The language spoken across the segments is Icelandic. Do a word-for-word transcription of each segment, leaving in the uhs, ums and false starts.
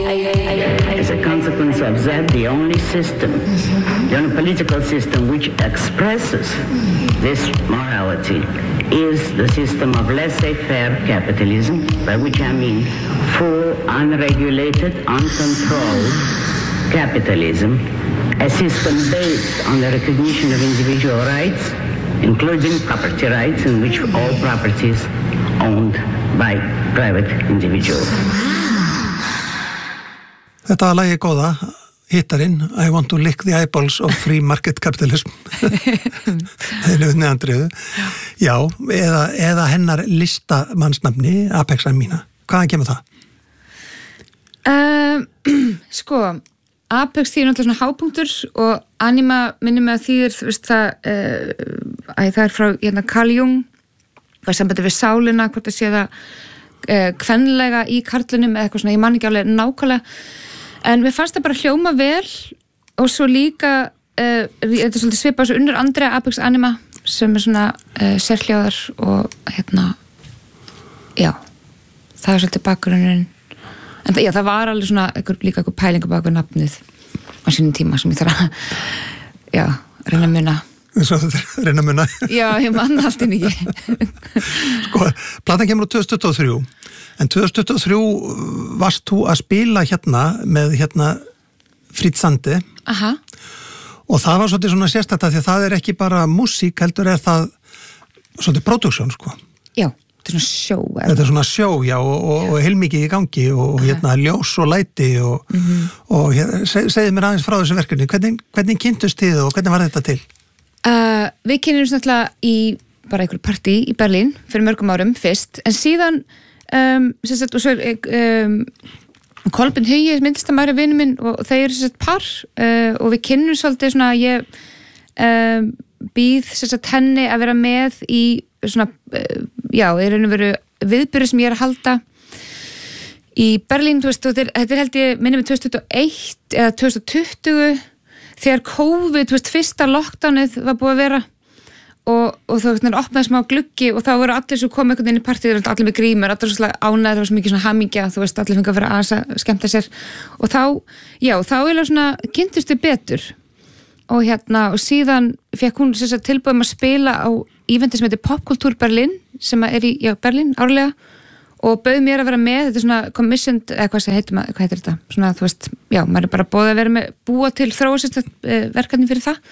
As a consequence of that, the only system, the only political system which expresses this morality is the system of laissez-faire capitalism, by which I mean full, unregulated, uncontrolled capitalism, a system based on the recognition of individual rights, including property rights, in which all property is owned by private individuals. Þetta var lagið góða, hittarinn, I want to lick the eyeballs of free market capitalism. Það er neðandriðu. Já, eða, eða hennar listamannsnafni, Apex Amina. Hvaðan kemur það? Uh, sko, Apex því er náttúrulega svona hápunktur og Anima minnum með því er, þú veist það, uh, að það er frá hérna, Carl Jung, hvað er sambandið við sálina, hvort að sé það uh, kvenlega í karlunum eða eitthvað svona, ég man ekki alveg nákvæmlega, en mér fannst það bara hljóma vel og svo líka, uh, þetta er svolítið svipað svo unnur Andrea Apex Anima sem er svona uh, sérhljóðar og hérna, já, það er svolítið bakgrunnurinn. En það, já, það var alveg svona einhver, líka eitthvað pælinga baka nafnið á sínum tíma sem ég þarf að, já, reyna að muna. Svo þetta er reyna að muna. Já, ég manna allt inn ekki. Sko, platan kemur á tvö þúsund tuttugu og þrjú, en tvö þúsund tuttugu og þrjú varst þú að spila hérna með hérna Frýtt Sandi. Aha. Og það var svolítið svona sérstætt því að það er ekki bara músík, heldur er það svolítið produksjón, sko. Já. Þetta er svona sjó. Er þetta er svona sjó, já, og, og, og heilmikið í gangi og hérna ljós og læti og, mm-hmm. og hérna, seg, segðu mér aðeins frá þessu verkefni. Hvernig, hvernig kynntust þið og hvernig var þetta til? Uh, við kynnumst náttúrulega í bara einhver partí í Berlín fyrir mörgum árum fyrst, en síðan um, sem sagt, og svo er um, Kolbeinn Hugi, myndlistamæður vinur minn og þeir eru sem sagt par uh, og við kynnumst svolítið svona ég um, býð sem sagt henni að vera með í svona, já, er raun og veru viðburði sem ég er að halda í Berlín, þú veist, og þetta er held ég minnum við tvö þúsund tuttugu og eitt eða tvö þúsund tuttugu þegar COVID, þú veist, fyrsta lockdownið var búið að vera og, og þá opnaði smá gluggi og þá voru allir sem kom einhvern veginn í partíð, allir með grímur, allir svo ánægðir, það var svo mikið svona hamingja, þú veist, allir fengið að vera aðeins að skemmta sér og þá, já, þá er það svona kynntust við betur og hérna, og síðan fekk hún þess að tilbúðum að spila á eventi sem heitir Popkultúr Berlin sem er í, já, Berlín, árlega og bauð mér að vera með, þetta er svona commissioned, eða hvað sem heitir, hvað heitir þetta svona, þú veist, já, maður er bara búið að vera með búa til þróasist verkefni fyrir það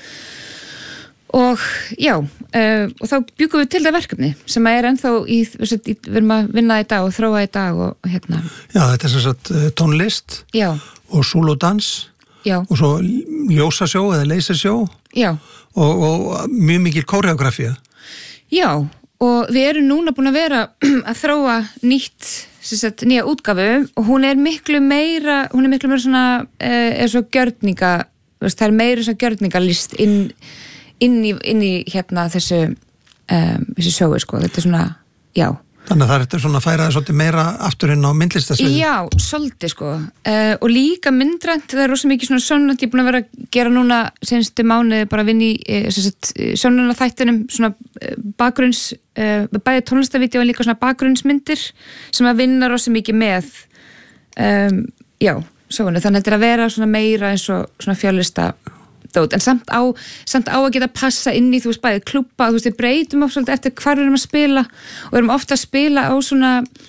og já, uh, og þá bjúkum við til það verkefni sem er ennþá í, við erum að vinna í dag og þróa í dag og, og hérna. Já, þetta er sem sagt tónlist já. Og súludans já. Og svo ljósasjó eða leysasjó já. Og, og mjög mikil kóreografía. Já, og við erum núna búin að vera að þróa nýtt, sem sagt, nýja útgáfu og hún er miklu meira, hún er miklu meira svona, eh, er svo gjörninga, veist, það er meira svona gjörningalist inn, inn, í, inn í hérna þessu, um, þessu sjói, sko, þetta er svona, já. Þannig að það er svona að færa það svolítið meira afturinn á myndlistasviði. Já, svolítið sko uh, og líka myndrænt, það er rosa mikið svona sjónrænt, ég er búin að vera að gera núna senstu mánuði bara að vinna í uh, sjónræna þættinum, svona uh, bakgrunns, uh, bæði tónlistavídeó en líka svona bakgrunnsmyndir sem að vinna rosa mikið með um, já, sjónu, þannig að þetta er að vera svona meira eins og svona fjölista dót, en samt á, samt á að geta passa inn í, þú veist, bæði klúbba, þú veist, við breytum á svolítið eftir hvar við erum að spila og við erum ofta að spila á svona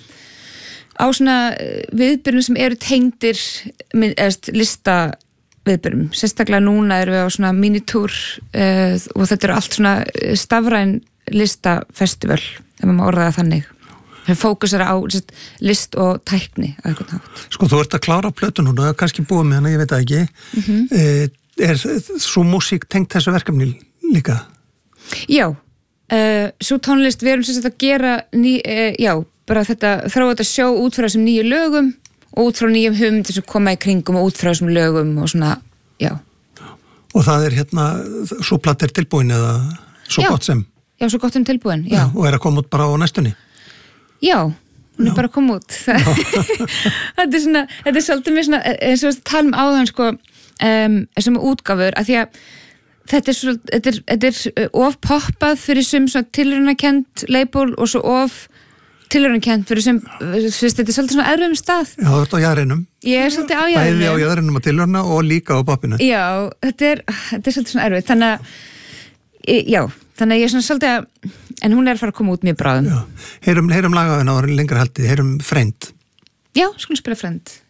á svona viðbyrjum sem eru tengdir eða lista viðbyrjum, sérstaklega núna erum við á svona minitúr uh, og þetta eru allt svona stafræn listafestival, ef maður orðaði það þannig við fókusera á sett, list og tækni á einhvern hátt. Sko, þú ert að klára plötu núna, kannski búið með hana, ég veit það ekki mm-hmm. eh, er svo músík tengt þessu verkefni líka? Já, uh, svo tónlist við erum sem sagt að gera ný, uh, já, bara þetta þróa þetta sjó út frá þessum nýju lögum og út frá nýjum hugmyndir sem koma í kringum og út frá þessum lögum og svona, já. Og það er hérna, svo platt er tilbúin eða svo já. Gott sem? Já, svo gott sem tilbúin, já. já. Og er að koma út bara á næstunni? Já, hún er já. Bara að koma út. Þetta er svona, þetta er svolítið mér svona, eins og að tala um áðan sko, Um, sem útgáfur, að því að þetta er, svo, þetta er, þetta er of poppað fyrir sum svona tilraunakent label og svo of tilraunarkennt fyrir sem, fyrst, þetta er svolítið svona erfiðum stað. Já, þú ert á jaðrinum. Ég er svolítið á jaðrinum. Bæði á jaðrinum á tilrauna og líka á boppinu. Já, þetta er, þetta er svolítið svona erfið, þannig að, já, þannig að ég er svona svolítið að, en hún er að fara að koma út mjög bráðum. Já, heyrum, heyrum lagaðuna og lengra haldið, heyrum Friend. Já, skulum spila Friend.